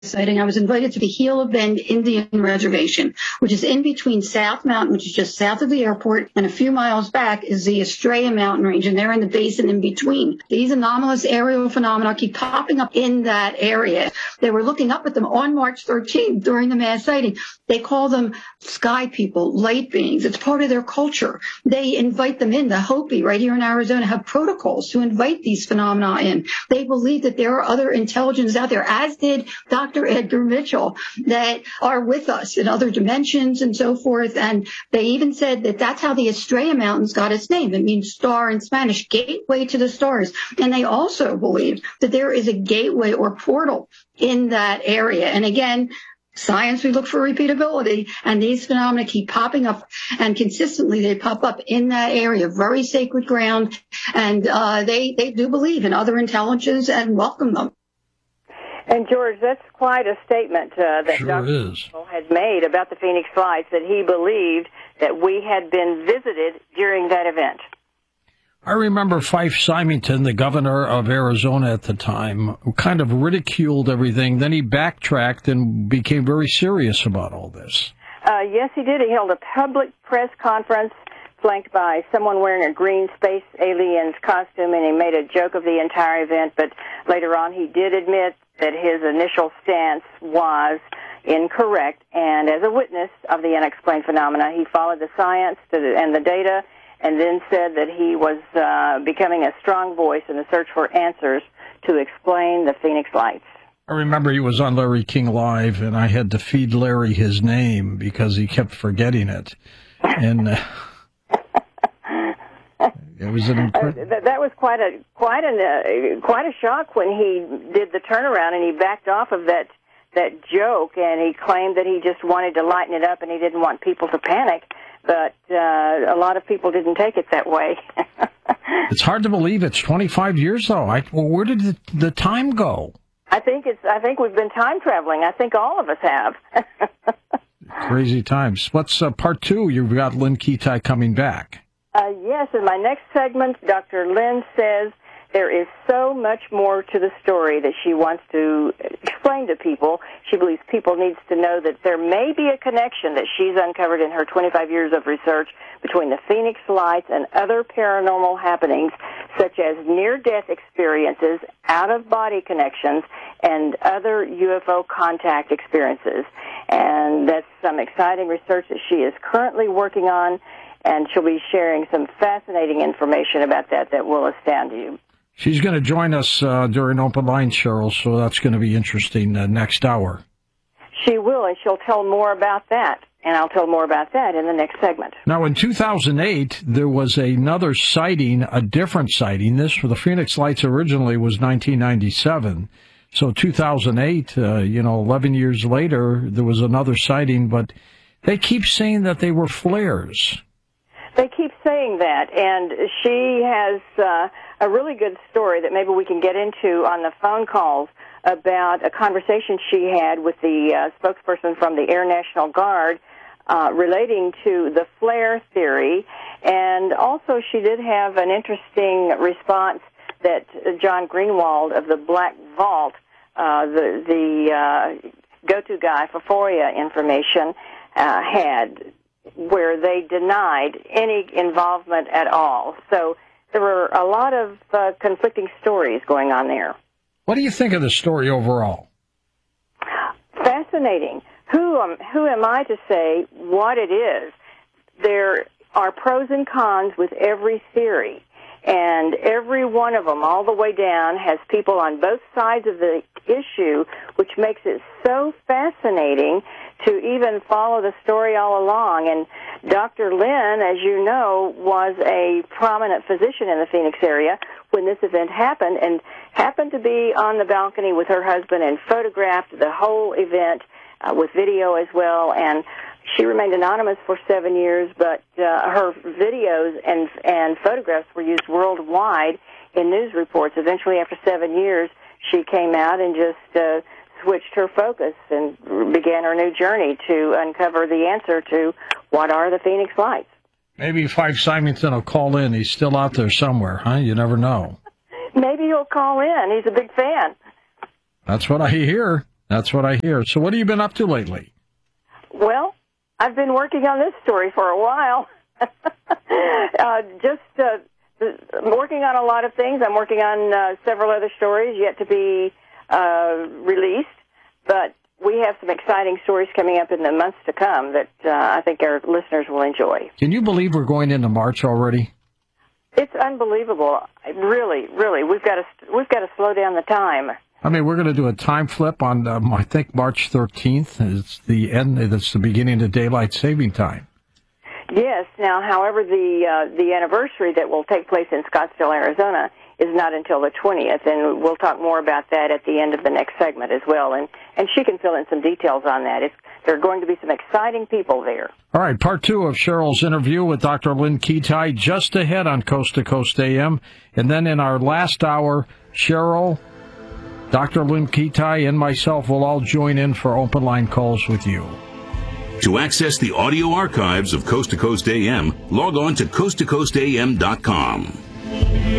sighting, I was invited to the Gila Bend Indian Reservation, which is in between South Mountain, which is just south of the airport, and a few miles back is the Estrella Mountain Range, and they're in the basin in between. These anomalous aerial phenomena keep popping up in that area. They were looking up at them on March 13th during the mass sighting. They call them sky people, light beings. It's part of their culture. They invite them in. The Hopi right here in Arizona have protocols to invite these phenomena in. They believe that there are other intelligences out there, as did Dr. Edgar Mitchell, that are with us in other dimensions and so forth. And they even said that that's how the Estrella Mountains got its name. It means star in Spanish, gateway to the stars. And they also believe that there is a gateway or portal in that area. And again, science, we look for repeatability, and these phenomena keep popping up, and consistently they pop up in that area, very sacred ground, and they do believe in other intelligence and welcome them. And, George, that's quite a statement that Dr. Mitchell had made about the Phoenix Lights, that he believed that we had been visited during that event. I remember Fife Symington, the governor of Arizona at the time, who kind of ridiculed everything. Then he backtracked and became very serious about all this. Yes, he did. He held a public press conference flanked by someone wearing a green space alien's costume, and he made a joke of the entire event. But later on, he did admit that his initial stance was incorrect. And as a witness of the unexplained phenomena, he followed the science and the data, and then said that he was becoming a strong voice in the search for answers to explain the Phoenix Lights. I remember he was on Larry King Live, and I had to feed Larry his name because he kept forgetting it. And it was an that was quite a shock when he did the turnaround and he backed off of that joke, and he claimed that he just wanted to lighten it up and he didn't want people to panic. But a lot of people didn't take it that way. It's hard to believe it's 25 years, though. Where did the time go? I think we've been time traveling. I think all of us have. Crazy times. What's part two? You've got Lynn Ketai coming back. Yes, in my next segment, Dr. Lynn says there is so much more to the story that she wants to explain to people. She believes people need to know that there may be a connection that she's uncovered in her 25 years of research between the Phoenix Lights and other paranormal happenings, such as near-death experiences, out-of-body connections, and other UFO contact experiences. And that's some exciting research that she is currently working on, and she'll be sharing some fascinating information about that will astound you. She's going to join us during Open Line, Cheryl, so that's going to be interesting next hour. She will, and she'll tell more about that, and I'll tell more about that in the next segment. Now, in 2008, there was another sighting, a different sighting. This for the Phoenix Lights originally was 1997. So 2008, 11 years later, there was another sighting, but they keep saying that they were flares. They keep saying that, and she has a really good story that maybe we can get into on the phone calls about a conversation she had with the spokesperson from the Air National Guard relating to the flare theory. And also she did have an interesting response that John Greenwald of the Black Vault, the go-to guy for FOIA information, had, where they denied any involvement at all. So there were a lot of conflicting stories going on there. What do you think of the story overall? Fascinating. Who am I to say what it is? There are pros and cons with every theory, and every one of them, all the way down, has people on both sides of the issue, which makes it so fascinating to even follow the story all along. And Dr. Lynn, as you know, was a prominent physician in the Phoenix area when this event happened, and happened to be on the balcony with her husband and photographed the whole event with video as well. And she remained anonymous for 7 years, but her videos and photographs were used worldwide in news reports. Eventually, after 7 years, she came out and just switched her focus and began her new journey to uncover the answer to what are the Phoenix Lights. Maybe Fife Symington will call in. He's still out there somewhere, huh? You never know. Maybe he'll call in. He's a big fan. That's what I hear. That's what I hear. So what have you been up to lately? Well, I've been working on this story for a while. Working on a lot of things. I'm working on several other stories yet to be released, but we have some exciting stories coming up in the months to come that I think our listeners will enjoy. Can you believe we're going into March already? It's unbelievable. Really, really. We've got to slow down the time. I mean, we're going to do a time flip on, I think, March 13th. It's the end. It's the beginning of daylight saving time. Yes. Now, however, the anniversary that will take place in Scottsdale, Arizona, is not until the 20th, and we'll talk more about that at the end of the next segment as well. And she can fill in some details on that. There are going to be some exciting people there. All right, part 2 of Cheryl's interview with Dr. Lynn Kitei just ahead on Coast to Coast AM. And then in our last hour, Cheryl, Dr. Lynn Kitei, and myself will all join in for open line calls with you. To access the audio archives of Coast to Coast AM, log on to coasttocoastam.com.